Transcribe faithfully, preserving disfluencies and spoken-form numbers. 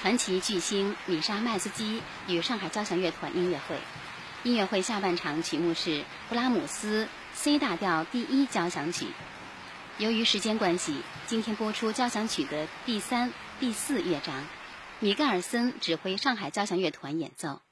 传奇巨星米莎麦斯基与上海交响乐团音乐会。音乐会下半场曲目是布拉姆斯 C 大调第一交响曲。由于时间关系，今天播出交响曲的第三、第四乐章，米格尔森指挥上海交响乐团演奏。